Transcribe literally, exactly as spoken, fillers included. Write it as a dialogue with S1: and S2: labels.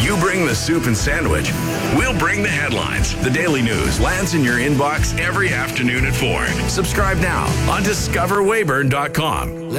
S1: You bring the soup and sandwich. We'll bring the headlines. The Daily News lands in your inbox every afternoon at four. Subscribe now on discover weyburn dot com.